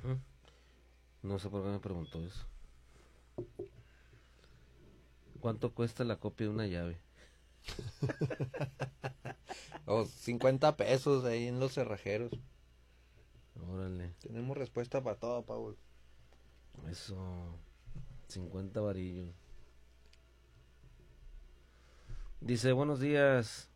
No sé por qué me preguntó eso. ¿Cuánto cuesta la copia de una llave? O 50 pesos ahí en los cerrajeros. Órale. Tenemos respuesta para todo, Paul. Eso. 50 varillos. Dice, buenos días.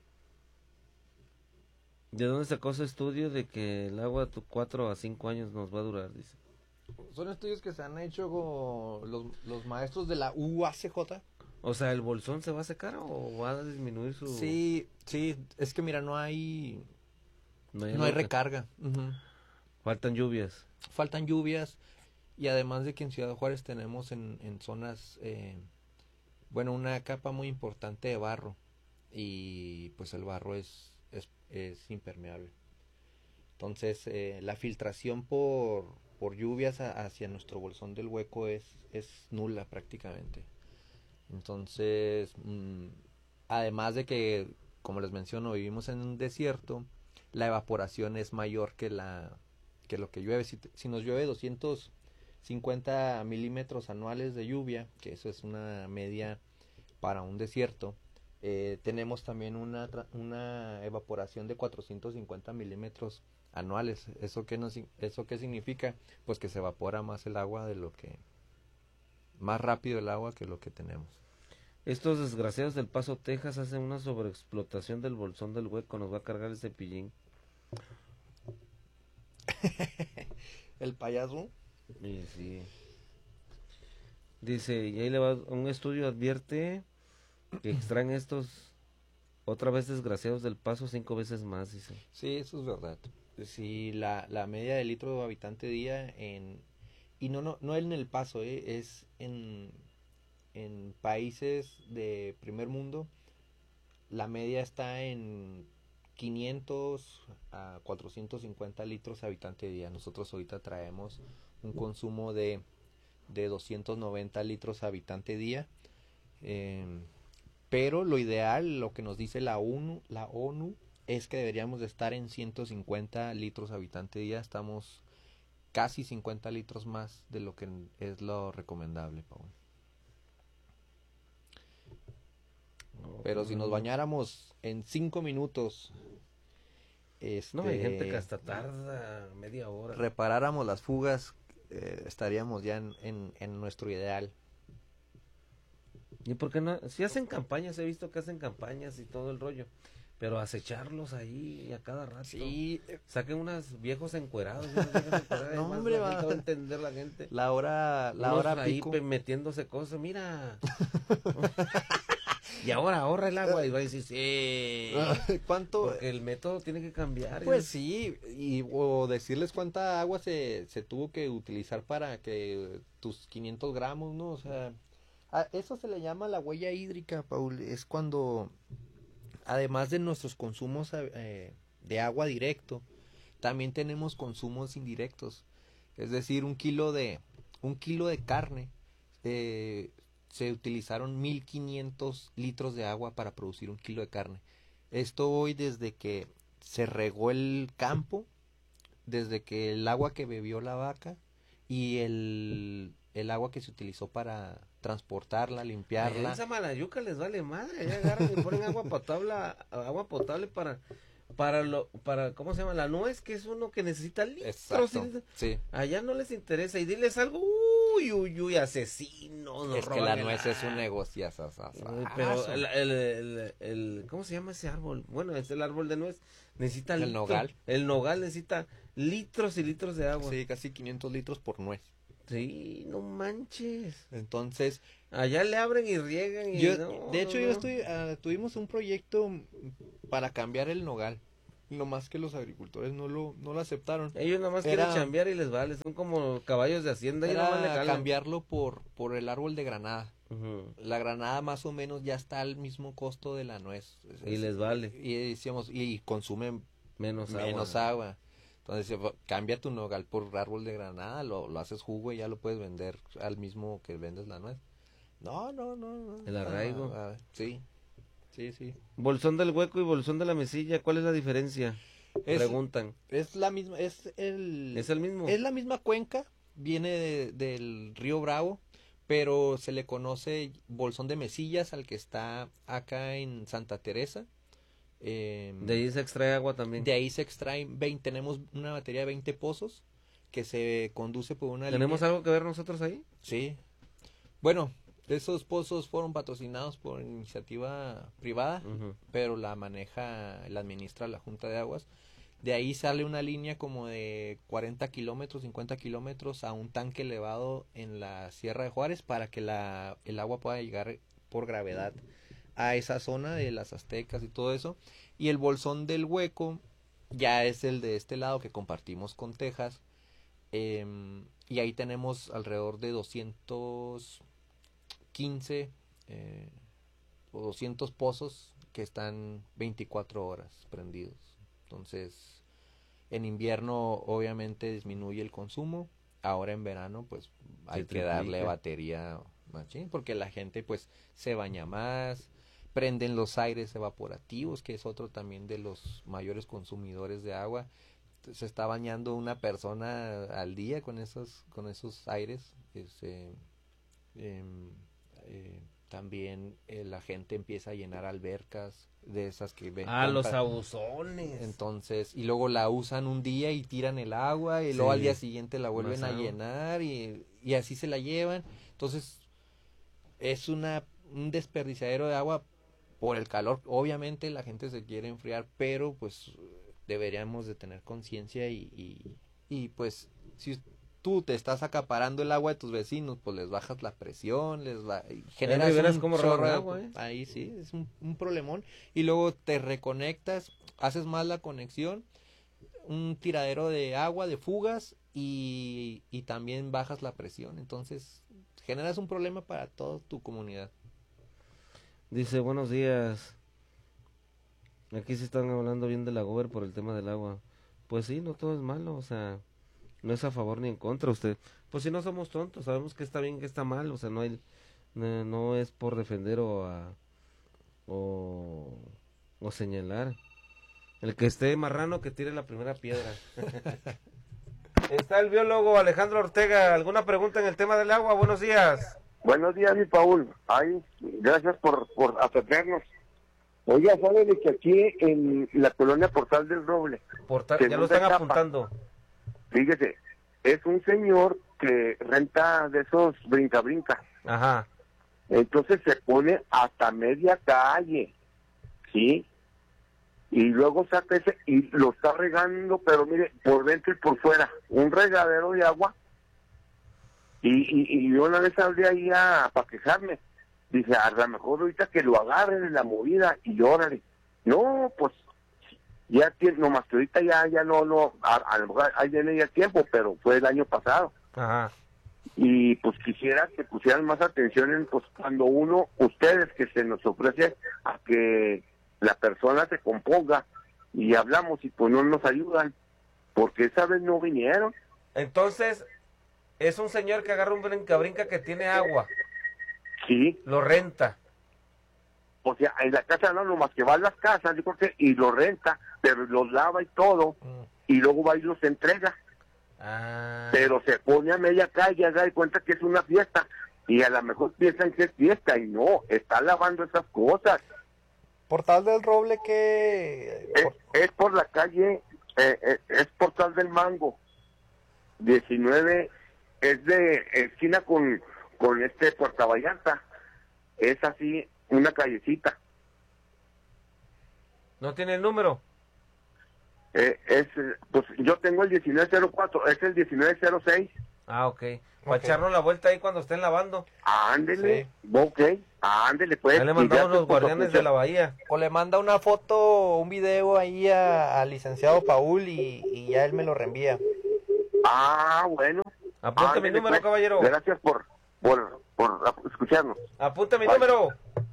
¿De dónde sacó ese estudio de que el agua 4 a 5 años nos va a durar? Dice. Son estudios que se han hecho con los maestros de la UACJ. O sea, ¿el bolsón se va a secar o va a disminuir su...? Sí, es que mira, no hay No hay recarga. Faltan lluvias. Faltan lluvias y además de que en Ciudad Juárez tenemos en zonas, una capa muy importante de barro y pues el barro es impermeable. Entonces la filtración por lluvias hacia nuestro bolsón del hueco es nula prácticamente. Entonces, además de que, como les menciono, vivimos en un desierto, la evaporación es mayor que lo que llueve. Si nos llueve 250 milímetros anuales de lluvia, que eso es una media para un desierto, tenemos también una evaporación de 450 milímetros anuales. ¿Eso qué significa? Pues que se evapora más el agua más rápido el agua que lo que tenemos. Estos desgraciados del Paso, Texas, hacen una sobreexplotación del bolsón del hueco. Nos va a cargar el cepillín. ¿El payaso? Sí. Dice, y ahí le va, un estudio advierte que extraen estos otra vez desgraciados del Paso 5 veces más, dice. Sí, eso es verdad. Sí, la media de litro de habitante día y no en El Paso, es en países de primer mundo, la media está en 500 a 450 litros habitante día. Nosotros ahorita traemos un consumo de 290 litros habitante día. Pero lo ideal, lo que nos dice la ONU es que deberíamos de estar en 150 litros habitante día. Estamos casi 50 litros más de lo que es lo recomendable, Paul. Pero si nos bañáramos en 5 minutos, no, hay gente que hasta tarda media hora. Reparáramos las fugas, estaríamos ya en nuestro ideal. ¿Y por qué no? Si hacen campañas, he visto que hacen campañas y todo el rollo. Pero acecharlos ahí a cada rato. Sí. Saquen unos viejos encuerados. No, hombre, va a entender la gente. La hora ahí pico. metiéndose cosas, mira. Y ahora ahorra el agua y va a decir, sí. ¿Cuánto? Porque el método tiene que cambiar. Pues sí, o decirles cuánta agua se tuvo que utilizar para que tus 500 gramos, ¿no? O sea, eso se le llama la huella hídrica, Paul. Es cuando, además de nuestros consumos de agua directo, también tenemos consumos indirectos. Es decir, un kilo de carne, se utilizaron 1500 litros de agua para producir un kilo de carne. Esto hoy desde que se regó el campo, desde que el agua que bebió la vaca y el agua que se utilizó para transportarla, limpiarla. En Samalayuca les vale madre, allá agarran y ponen agua potable para ¿cómo se llama? La nuez, que es uno que necesita litros. Exacto, sí. Allá no les interesa y diles algo, uy, asesinos. Es que la nuez es un negocio. Pero ¿cómo se llama ese árbol? Bueno, es el árbol de nuez. Necesita el nogal. El nogal necesita litros y litros de agua. Sí, casi 500 litros por nuez. Sí, no manches. Entonces, allá le abren y riegan. Tuvimos un proyecto para cambiar el nogal. Lo más que los agricultores no lo aceptaron. Ellos nomás quieren chambear y les vale. Son como caballos de hacienda. Era cambiarlo por el árbol de granada. La granada más o menos ya está al mismo costo de la nuez. Y les vale. Y decíamos, y consumen menos agua. Entonces, cambia tu nogal por árbol de granada, lo haces jugo y ya lo puedes vender al mismo que vendes la nuez. No. El arraigo. Sí. Bolsón del hueco y bolsón de la mesilla, ¿cuál es la diferencia? Preguntan. Es la misma, ¿Es el mismo? Es la misma cuenca, viene del río Bravo, pero se le conoce bolsón de Mesillas al que está acá en Santa Teresa. De ahí se extrae agua también. De ahí se extraen tenemos una batería de 20 pozos que se conduce por una ¿Tenemos línea. algo que ver nosotros ahí? Sí. Bueno, esos pozos fueron patrocinados por iniciativa privada, pero la administra la Junta de Aguas. De ahí sale una línea como de 40 kilómetros, 50 kilómetros a un tanque elevado en la Sierra de Juárez para que el agua pueda llegar por gravedad a esa zona de las Aztecas y todo eso. Y el bolsón del Hueco ya es el de este lado que compartimos con Texas. Y ahí tenemos alrededor de 215 o 200 pozos que están 24 horas prendidos. Entonces, en invierno obviamente disminuye el consumo. Ahora en verano pues hay que darle batería machín, porque la gente pues se baña más, prenden los aires evaporativos, que es otro también de los mayores consumidores de agua. Se está bañando una persona al día con esos aires. También la gente empieza a llenar albercas de esas que ven. Los abusones. Entonces, y luego la usan un día y tiran el agua y luego al día siguiente la vuelven a llenar y así se la llevan. Entonces, es un desperdiciadero de agua por el calor. Obviamente la gente se quiere enfriar, pero pues deberíamos de tener conciencia y si tú te estás acaparando el agua de tus vecinos, pues les bajas la presión, generas un cómo chorro roban agua, ahí sí, es un problemón, y luego te reconectas, haces mal la conexión, un tiradero de agua, de fugas, y también bajas la presión, entonces generas un problema para toda tu comunidad. Dice, buenos días. Aquí se están hablando bien de la Gober por el tema del agua. Pues sí, no todo es malo, o sea, no es a favor ni en contra usted. Pues si no somos tontos, sabemos que está bien, que está mal, o sea, no es por defender o señalar. El que esté marrano que tire la primera piedra. Está el biólogo Alejandro Ortega. ¿Alguna pregunta en el tema del agua? Buenos días. Buenos días, mi Paul. Ay, gracias por atendernos. Oiga, ¿sabe de que aquí en la colonia Portal del Roble? Ya lo están apuntando. Fíjese, es un señor que renta de esos brinca-brinca. Ajá. Entonces se pone hasta media calle, ¿sí? Y luego saca ese y lo está regando, pero mire, por dentro y por fuera, un regadero de agua. Y yo una vez hablé ahí para quejarme. Dice, a lo mejor ahorita que lo agarren en la movida y órale. No, pues ya tiene, nomás que ahorita ya no, a lo mejor ahí viene ya tiempo, pero fue el año pasado. Ajá. Y pues quisiera que pusieran más atención en, pues cuando ustedes que se nos ofrece a que la persona se componga y hablamos y pues no nos ayudan, porque esa vez no vinieron. Entonces, es un señor que agarra un brinca-brinca que tiene agua. Sí. Lo renta. O sea, en la casa no, nomás que va a las casas, yo creo que, y lo renta, pero los lava y todo, y luego va y los entrega. Pero se pone a media calle, haga de cuenta que es una fiesta, y a lo mejor piensan que es fiesta, y no, está lavando esas cosas. Portal del Roble, que es por la calle, es Portal del Mango, 19, es de esquina con Puerta Vallarta, es así, una callecita. ¿No tiene el número? Pues yo tengo el 1904, es el 1906. Ok. Para echarnos la vuelta ahí cuando estén lavando. Ándele, sí. Ok, ándele pues. Ya le mandamos los guardianes de la bahía. O le manda una foto, un video ahí al licenciado Paul y ya él me lo reenvía. Bueno. Apunte mi número, pues, caballero. Gracias por escucharnos. Apunte mi número.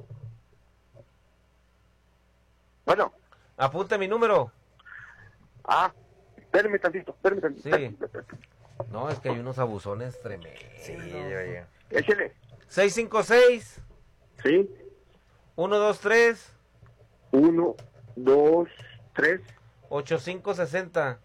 Bueno. Apunte mi número. Espérame tantito. Sí. No, es que hay unos abusones tremendos. Sí, ya. Échele. 656. Sí. 123. 1, 2, 3. 8560.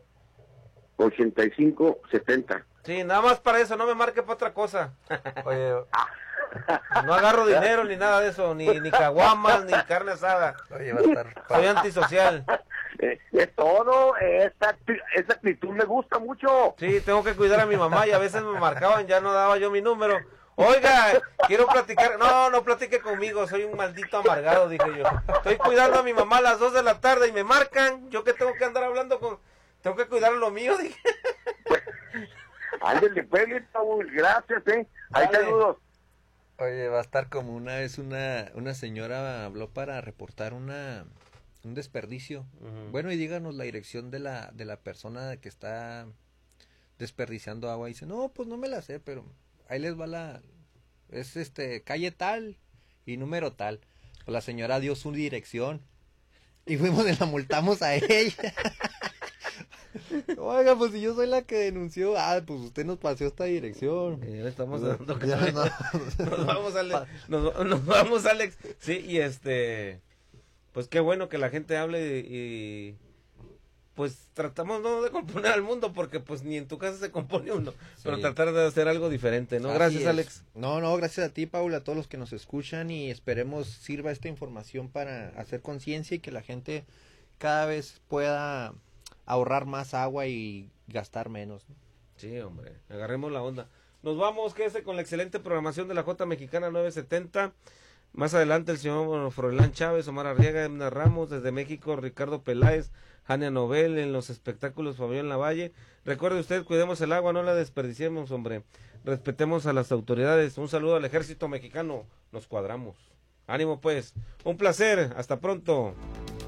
8570. Sí, nada más para eso, no me marque para otra cosa. Oye, no agarro dinero ni nada de eso, ni caguamas, ni carne asada. oye, va a estar... Soy antisocial. Es todo, esa actitud me gusta mucho. Sí, tengo que cuidar a mi mamá y a veces me marcaban, ya no daba yo mi número. Oiga, quiero platicar. No platique conmigo, soy un maldito amargado, dije yo. Estoy cuidando a mi mamá a las 2 de la tarde y me marcan. Yo que tengo que andar hablando con... Tengo que cuidar lo mío, dije. Ándale, pues, Paul, gracias, Ahí saludos. Oye, va a estar como una vez una señora habló para reportar un desperdicio. Bueno, y díganos la dirección de la persona que está desperdiciando agua. Y dice, no, pues no me la sé, pero ahí les va es calle tal y número tal. Pues la señora dio su dirección y fuimos y la multamos a ella. Oiga, pues si yo soy la que denunció, pues usted nos pasó esta dirección. Estamos dando nos vamos, Alex. Nos vamos, Alex. Sí, y pues qué bueno que la gente hable y pues tratamos no de componer al mundo porque pues ni en tu casa se compone uno, sí. Pero tratar de hacer algo diferente, ¿no? Gracias, Alex. No, gracias a ti, Paul, a todos los que nos escuchan y esperemos sirva esta información para hacer conciencia y que la gente cada vez pueda ahorrar más agua y gastar menos, ¿no? Sí, hombre, agarremos la onda. Nos vamos, quédese con la excelente programación de la J Mexicana 970. Más adelante el señor Froilán Chávez, Omar Arriaga, Emna Ramos, desde México, Ricardo Peláez, Jania Nobel, en los espectáculos Fabián Lavalle. Recuerde usted, cuidemos el agua, no la desperdiciemos, hombre. Respetemos a las autoridades. Un saludo al ejército mexicano, nos cuadramos. Ánimo pues, un placer, hasta pronto.